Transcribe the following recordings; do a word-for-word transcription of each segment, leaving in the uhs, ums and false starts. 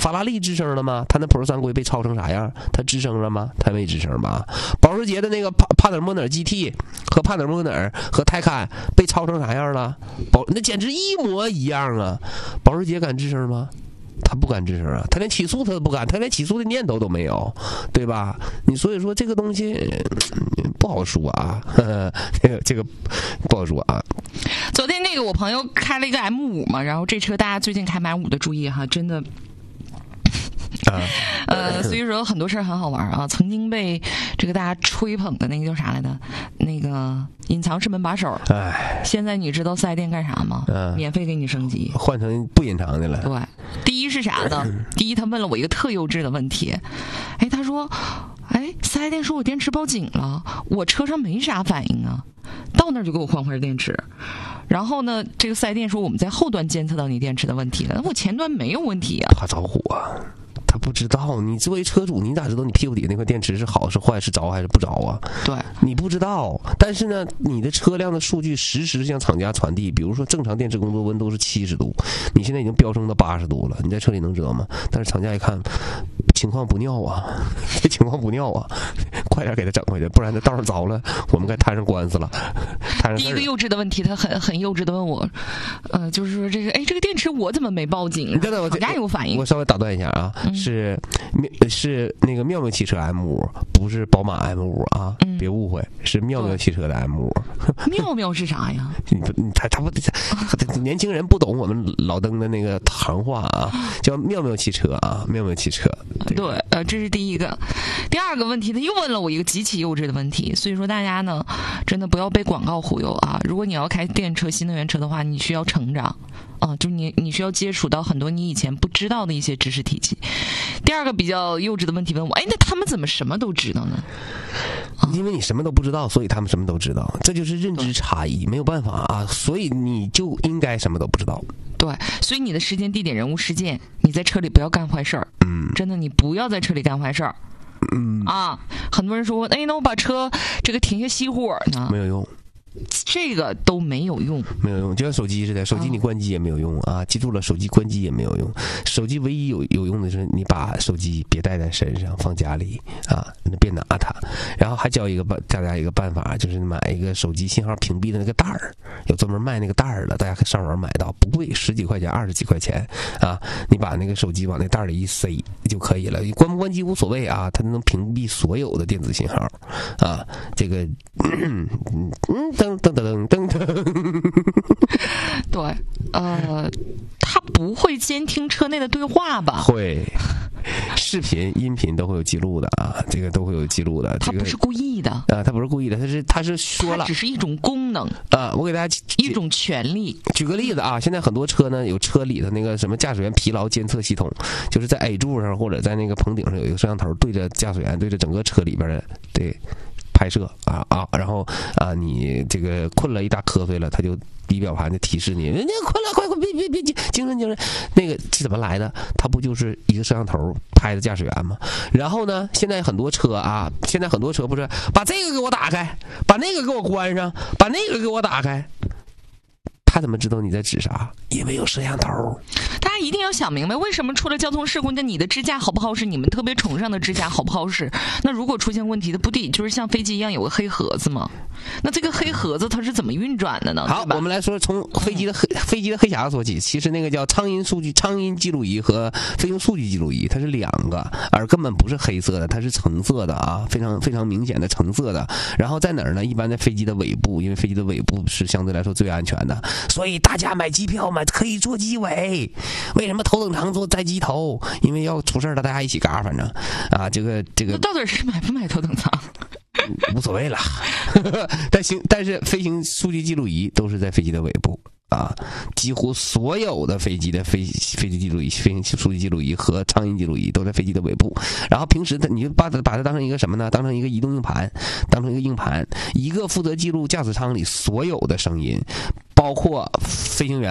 法拉利吱声了吗？它那 Pro 三规被超成啥样？它吱声了吗？它没吱声吧？保时捷的那个帕帕德莫纳 G T 和帕德莫纳和泰坦被超成啥样了？保那简直一模一样啊！保时捷敢吱声吗？他不敢吱声啊，他连起诉他都不敢，他连起诉的念头都没有，对吧？你所以说这个东西不好说啊，呵呵这个这个不好说啊。 昨天那个我朋友开了一个 M 五嘛，然后这车大家最近开 M 五的注意哈，真的。 啊、 呃，所以说很多事儿很好玩啊。曾经被这个大家吹捧的那个叫啥来的，那个隐藏式门把手， 哎， 现在你知道四 S 店干啥吗？ 嗯、 免费给你升级， 换成不隐藏的了。 对，第一是啥呢？第一，他问了我一个特幼稚的问题，哎，他说，哎，四 S 店说我电池报警了，我车上没啥反应啊，到那儿就给我换块电池。然后呢，这个四 S 店说我们在后端监测到你电池的问题了，那我前端没有问题啊。 怕着火啊。他不知道，你作为车主，你咋知道你屁股底下那块电池是好是坏，是着还是不着啊？ 对， 你不知道。但是呢，你的车辆的数据实时向厂家传递，比如说正常电池工作温度是七十度，你现在已经飙升到八十度了，你在车里能知道吗？但是厂家一看，情况不妙啊，这情况不妙啊，快点给他整回去，不然这道上着了，我们该摊上官司了。摊上第一个幼稚的问题，他很很幼稚的问我，呃，就是说这个，哎，这个电池我怎么没报警？厂家有反应。 我稍微打断一下啊。嗯是是那个妙妙汽车 M 五，不是宝马 M 五啊，嗯、别误会，是妙妙汽车的 M 五。 妙妙是啥呀？ 他他不，年轻人不懂我们老登的那个行话啊，叫妙妙汽车啊，妙妙汽车。 对，呃，这是第一个。第二个问题，他又问了我一个极其幼稚的问题，所以说大家呢，真的不要被广告忽悠啊！如果你要开电车、新能源车的话，你需要成长。啊，就你你需要接触到很多你以前不知道的一些知识体系。第二个比较幼稚的问题问我，哎，那他们怎么什么都知道呢？ 啊、因为你什么都不知道，所以他们什么都知道，这就是认知差异，没有办法啊，所以你就应该什么都不知道。 对，所以你的时间、地点、人物、事件，你在车里不要干坏事儿。 嗯， 真的，你不要在车里干坏事儿。 嗯啊，很多人说，哎，那我把车这个停下熄火呢？ 没有用。 这个都没有用， 没有用，就像手机似的，手机你关机也没有用啊！记住了，手机关机也没有用。手机唯一有有用的是，你把手机别带在身上，放家里啊，别拿它。然后还教一个办大家一个办法，就是买一个手机信号屏蔽的那个袋儿，有专门卖那个袋儿的，大家可以上网买到，不贵，十几块钱、二十几块钱啊！你把那个手机往那袋里一塞就可以了，你关不关机无所谓啊，它能屏蔽所有的电子信号啊。这个，嗯嗯。噔噔噔噔噔， 对，呃，他不会监听车内的对话吧？ 会，视频、音频都会有记录的啊，这个都会有记录的。 他不是故意的啊，他不是故意的，他是他是说了， 它只是一种功能啊。我给大家一种权利。 举个例子啊，现在很多车呢有车里的那个什么驾驶员疲劳监测系统，就是在 A 柱上或者在那个棚顶上有一个摄像头对着驾驶员，对着整个车里边的对。拍摄啊啊，然后啊，你这个困了一大瞌睡了，他就仪表盘就提示你，人家困了，快快别别别精神精神。那个是怎么来的？它不就是一个摄像头拍的驾驶员吗？然后呢，现在很多车啊，现在很多车不是把这个给我打开，把那个给我关上，把那个给我打开。他怎么知道你在指啥？因为有摄像头。 大家一定要想明白，为什么出了交通事故，那你的支架好不好使？你们特别崇尚的支架好不好使？那如果出现问题的，不得就是像飞机一样有个黑盒子吗？那这个黑盒子它是怎么运转的呢？ 好，我们来说从飞机的黑、嗯、飞机的黑匣子说起。其实那个叫苍音数据、苍音记录仪和飞行数据记录仪，它是两个，而根本不是黑色的，它是橙色的啊，非常非常明显的橙色的。然后在哪儿呢？一般在飞机的尾部，因为飞机的尾部是相对来说最安全的。所以大家买机票买可以坐机尾，为什么头等舱坐在机头？因为要出事了，大家一起嘎，反正啊，这个这个。 那到底是买不买头等舱？ 无所谓了，但行，但是飞行数据记录仪都是在飞机的尾部啊，几乎所有的飞机的飞飞机记录仪、飞行数据记录仪和苍音记录仪都在飞机的尾部。然后平时它你就把它把它当成一个什么呢？当成一个移动硬盘，当成一个硬盘，一个负责记录驾驶舱里所有的声音。包括飞行员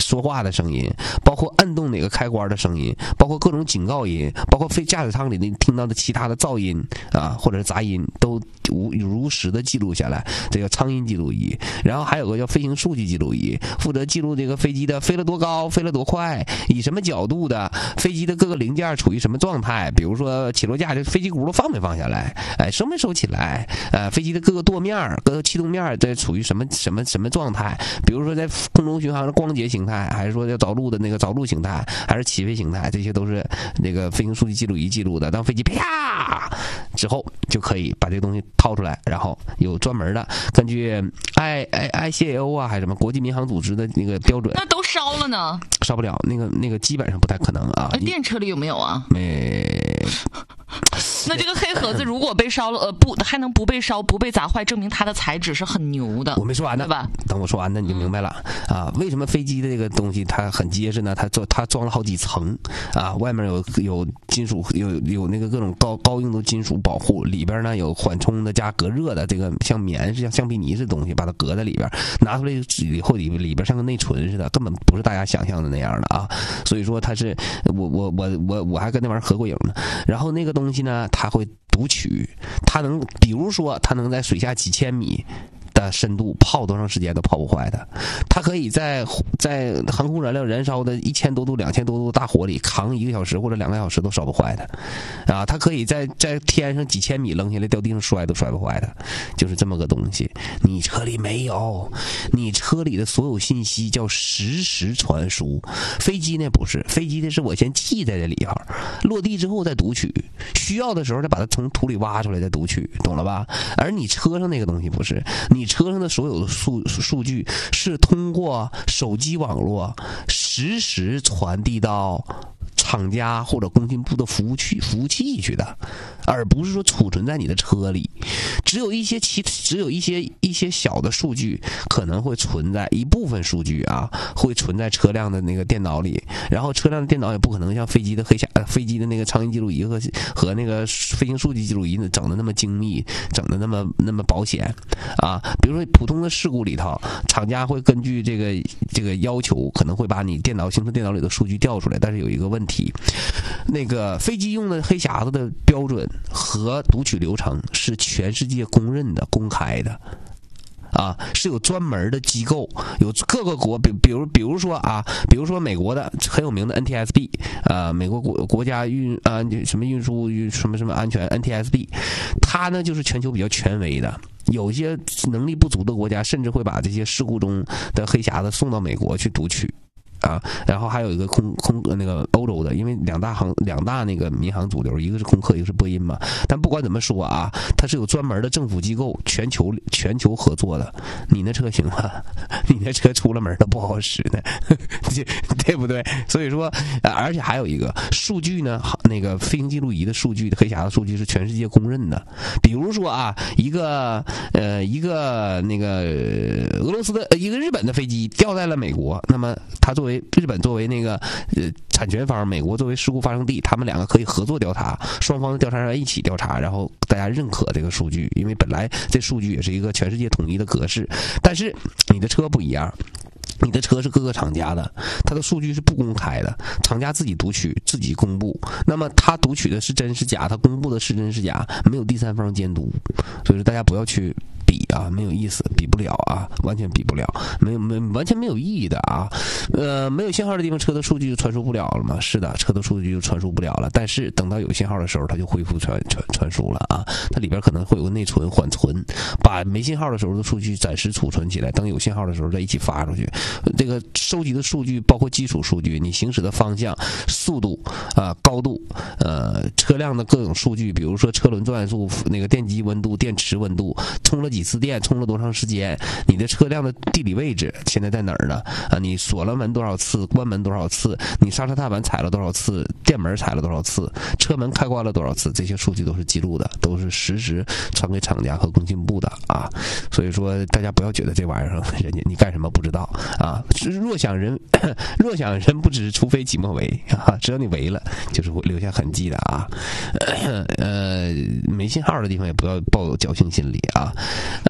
说话的声音，包括摁动哪个开关的声音，包括各种警告音，包括非驾驶舱里你听到的其他的噪音啊或者是杂音，都无如实的记录下来，这叫苍音记录仪。然后还有个叫飞行数据记录仪，负责记录这个飞机的飞了多高，飞了多快，以什么角度的，飞机的各个零件处于什么状态，比如说起落架这飞机轱辘放没放下来，哎，收没收起来，呃，飞机的各个舵面、各个气动面这处于什么什么什么状态，比如说在空中巡航的光节形态，还是说要着陆的那个着陆形态，还是起飞形态，这些都是那个飞行数据记录仪记录的。当飞机啪之后，就可以把这个东西掏出来，然后有专门的根据 I I I C A O 啊，还是什么国际民航组织的那个标准。 那都烧了呢？ 烧不了，那个那个基本上不太可能啊。 电车里有没有啊？ 没。 那这个黑盒子如果被烧了，呃，不，还能不被烧、不被砸坏，证明它的材质是很牛的。 我没说完呢， 对吧？ 等我说完呢，你就明白了、嗯、啊。为什么飞机的这个东西它很结实呢？它装它装了好几层啊，外面有有金属，有有那个各种高高硬度金属保护，里边呢有缓冲的加隔热的，这个像棉是像橡皮泥似的东西，把它隔在里边，拿出来以后里里边像个内存似的，根本不是大家想象的那样的啊。所以说它是我我我我我还跟那玩意儿合过影呢。然后那个东西呢，它会读取，它能，比如说它能在水下几千米的深度泡多长时间都泡不坏的，它可以在在航空燃料燃烧的一千多度、两千多度大火里扛一个小时或者两个小时都烧不坏的，啊，它可以在在天上几千米扔下来掉地上摔都摔不坏的，就是这么个东西。你车里没有，你车里的所有信息叫实时传输，飞机呢不是，飞机的是我先记在这里边，落地之后再读取，需要的时候再把它从土里挖出来再读取，懂了吧？而你车上那个东西不是，你车上的所有的数数据是通过手机网络实时传递到厂家或者工信部的服务器服务器去的，而不是说储存在你的车里。只有一些其只有一些一些小的数据可能会存在，一部分数据啊会存在车辆的那个电脑里，然后车辆的电脑也不可能像飞机的黑匣飞机的那个苍蝇记录仪和和那个飞行数据记录仪整的那么精密，整的那么那么保险啊。比如说普通的事故里头，厂家会根据这个这个要求，可能会把你电脑行车电脑里的数据调出来，但是有一个问题，那个飞机用的黑匣子的标准和读取流程是全世界公认的、公开的。啊，是有专门的机构，有各个国，比比如比如说啊，比如说美国的很有名的 N T S B， 啊，美国国国家运啊什么运输运什么什么安全 N T S B， 它呢就是全球比较权威的。有些能力不足的国家，甚至会把这些事故中的黑匣子送到美国去读取。啊，然后还有一个空空那个欧洲的，因为两大航两大那个民航主流，一个是空客，一个是波音嘛。但不管怎么说啊，它是有专门的政府机构全球全球合作的。你那车行吗？你那车出了门都不好使呢，对不对？所以说，而且还有一个数据呢，那个飞行记录仪的数据，黑匣子数据是全世界公认的。比如说啊，一个呃一个那个俄罗斯的一个日本的飞机掉在了美国，那么它作为日本作为那个呃产权方，美国作为事故发生地，他们两个可以合作调查，双方的调查员一起调查，然后大家认可这个数据，因为本来这数据也是一个全世界统一的格式。但是你的车不一样，你的车是各个厂家的，它的数据是不公开的，厂家自己读取自己公布，那么他读取的是真是假，他公布的是真是假，没有第三方监督，所以说大家不要去比啊，没有意思，比不了啊，完全比不了，没有没完全没有意义的啊。呃，没有信号的地方，车的数据就传输不了了嘛？是的，车的数据就传输不了了。但是等到有信号的时候，它就恢复传传传输了啊。它里边可能会有个内存、缓存，把没信号的时候的数据暂时储存起来，等有信号的时候再一起发出去。这个收集的数据包括基础数据，你行驶的方向、速度啊、呃、高度，呃，车辆的各种数据，比如说车轮转速、那个电机温度、电池温度，充了几次电，充了多长时间，你的车辆的地理位置现在在哪儿呢？啊，你锁了门多少次，关门多少次，你刹车踏板踩了多少次，电门踩了多少次，车门开关了多少次，这些数据都是记录的，都是实时传给厂家和工信部的啊。所以说大家不要觉得这玩意儿人家你干什么不知道啊，若想人若想人不知，除非己莫为啊，只要你为了就是会留下痕迹的啊。呃没信号的地方也不要抱有侥幸心理啊。呃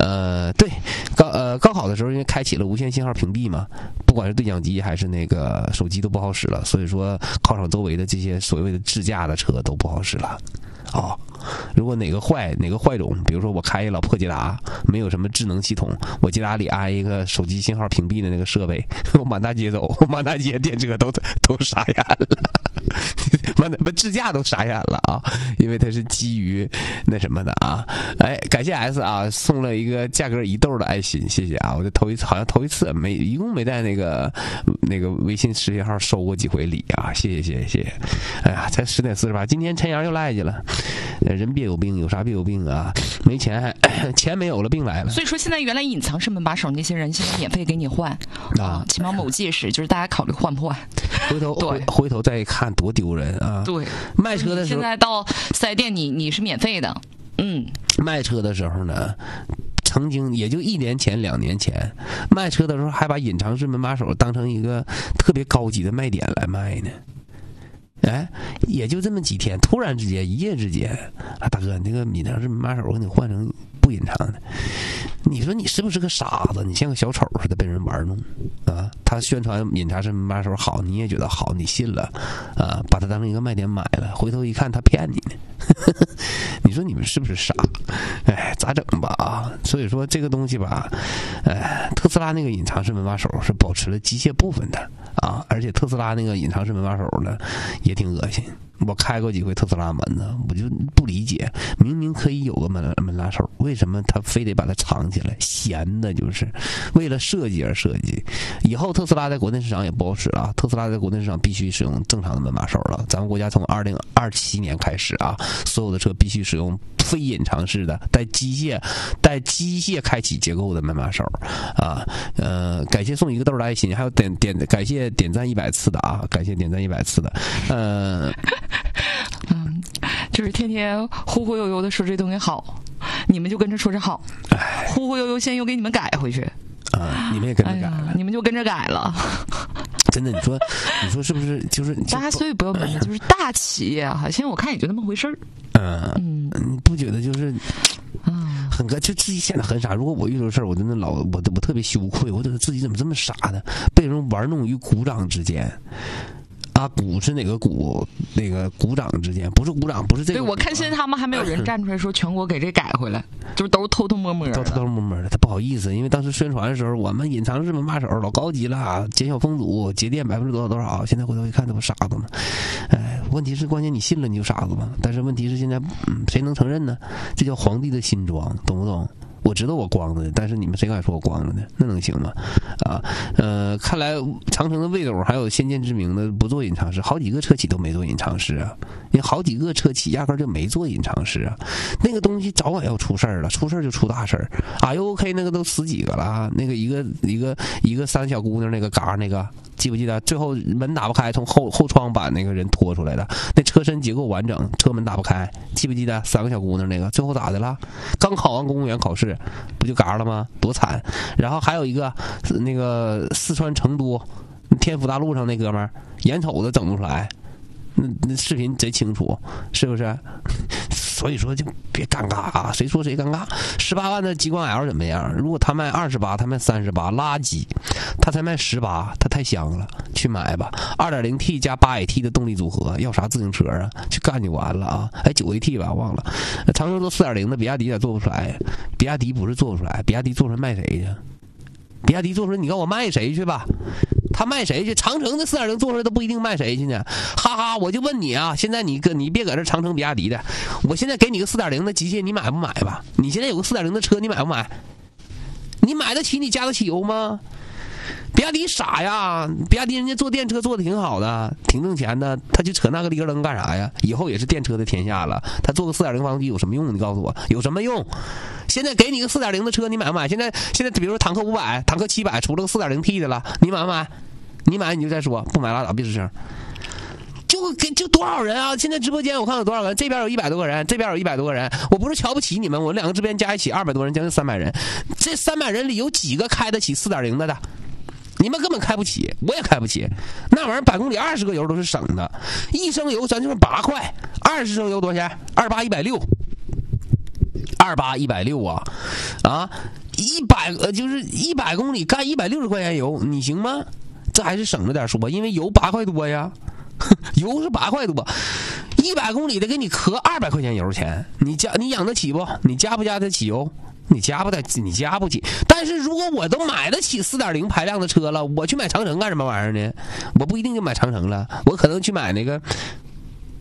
呃，对，高呃高考的时候因为开启了无线信号屏蔽嘛，不管是对讲机还是那个手机都不好使了，所以说考场周围的这些所谓的自驾的车都不好使了。哦，如果哪个坏哪个坏种，比如说我开一老破捷达，没有什么智能系统，我捷达里安一个手机信号屏蔽的那个设备，我满大街走，我满大街电车都都傻眼了，满不自驾都傻眼了啊！因为它是基于那什么的啊。哎，感谢 S 啊送了一个价格一豆的爱心，谢谢啊！我这头一次好像头一次没一共没在那个那个微信视频号收过几回礼啊，谢谢谢谢谢谢！哎呀，才十点四十八，今天陈阳又赖去了。人别有病，有啥别有病啊？没钱还钱没有了，病来了。 所以说，现在原来隐藏式门把手那些人，现在免费给你换啊，起码某届时就是大家考虑换不换。 回头回回头再一看，多丢人啊！ 对， 卖车的时候， 现在到四 S 店你你是免费的，嗯， 卖车的时候呢。曾经也就一年前、两年前，卖车的时候还把隐藏式门把手当成一个特别高级的卖点来卖呢。哎，也就这么几天，突然之间，一夜之间，啊，大哥，那个隐藏式门把手给你换成不隐藏的，你说你是不是个傻子？你像个小丑似的被人玩弄啊！他宣传隐藏式门把手好，你也觉得好，你信了啊，把它当成一个卖点买了，回头一看他骗你呢。你说你们是不是傻？哎，咋整吧啊？所以说这个东西吧，哎，特斯拉那个隐藏式门把手是保持了机械部分的啊，而且特斯拉那个隐藏式门把手呢也挺恶心。我开过几回特斯拉门呢，我就不理解，明明可以有个门门拉手，为什么他非得把它藏起来？闲的，就是为了设计而设计。以后特斯拉在国内市场也不好使了，特斯拉在国内市场必须使用正常的门把手了。咱们国家从二零二七年开始啊，所有的车必须使用非隐藏式的带机械带机械开启结构的门把手啊。呃，感谢送一个豆的爱心，还有点点感谢点赞一百次的啊，感谢点赞一百次的，呃。 嗯，就是天天忽忽悠悠的说这东西好，你们就跟着说这好，忽忽悠悠现在又给你们改回去啊，你们也跟着改了， 哎、你们就跟着改了。 真的，你说，你说是不是？就是大家所以不要闷着，就是大企业啊，现在我看也就那么回事儿。 嗯嗯，你不觉得就是？啊，很个就自己显得很傻。如果我遇到事儿，我真的老我我特别羞愧，我觉得自己怎么这么傻呢？被人玩弄于股掌之间。啊，股是哪个股？那个股掌之间，不是股掌，不是这个。 对，我看现在他们还没有人站出来说全国给这改回来，就是都是偷偷摸摸的。 都偷偷摸摸的，他不好意思，因为当时宣传的时候，我们隐藏式门把手老高级了，减小风阻，节电百分之多少多少。现在回头一看，这不傻子吗？哎，问题是关键你信了你就傻子吗？但是问题是现在，嗯，谁能承认呢？这叫皇帝的新装，懂不懂？我知道我光着呢，但是你们谁敢说我光着呢？那能行吗？啊，呃，看来长城的魏总还有先见之明的不做隐藏式，好几个车企都没做隐藏式啊，因为好几个车企压根就没做隐藏式啊，那个东西早晚要出事儿了，出事儿就出大事儿。啊 ，U O K 那个都死几个了，那个一个一个一个三小姑娘那个嘎那个。记不记得最后门打不开，从后后窗把那个人拖出来的？那车身结构完整，车门打不开，记不记得？三个小姑娘那个最后咋的了？刚考完公务员考试，不就嘎了吗？多惨！然后还有一个那个四川成都天府大路上那哥们儿，眼瞅着整不出来，那那视频贼清楚，是不是？所以说就别尴尬啊！谁说谁尴尬？十八万的极光 L 怎么样？如果他卖二十八，他卖三十八，垃圾。他才卖十八，他太香了，去买吧。二点零 T 加八 A T 的动力组合，要啥自行车啊？去干就完了啊！哎，九 A T 吧，忘了。长城做四点零的，比亚迪也做不出来。比亚迪不是做不出来，比亚迪做出来卖谁去？比亚迪做出来，你告诉我卖谁去吧？他卖谁去？长城的四点零做出来都不一定卖谁去呢。哈哈，我就问你啊，现在你个你别搁这长城比亚迪的，我现在给你个四点零的机械，你买不买吧？你现在有个四点零的车，你买不买？你买得起？你加得起油吗？比亚迪傻呀，比亚迪人家做电车做的挺好的，挺挣钱的，他就扯那个里个楞干啥呀？以后也是电车的天下了，他做个四点零发动机有什么用？你告诉我有什么用？现在给你个四点零的车，你买不买？现在现在比如说坦克五百、坦克七百出了个四点零 T 的了，你买不买？你买你就再说，不买拉倒，别吱声。就给就多少人啊？现在直播间我看有多少人？这边有一百多个人，这边有一百多个人。我不是瞧不起你们，我两个直播间加一起二百多人，将近三百人。这三百人里有几个开得起四点零的的？你们根本开不起，我也开不起。那玩意儿百公里二十个油都是省的，一升油咱就是八块，二十升油多少钱？二八一百六， 二八一百六啊，啊，一百呃就是一百公里干一百六十块钱油，你行吗？这还是省着点说，因为油八块多呀，油是八块多，一百公里的给你磕二百块钱油钱，你加你养得起不？你加不加得起油？你加不得，你加不起。但是如果我都买得起 四点零 排量的车了，我去买长城干什么玩意儿呢？我不一定就买长城了，我可能去买那个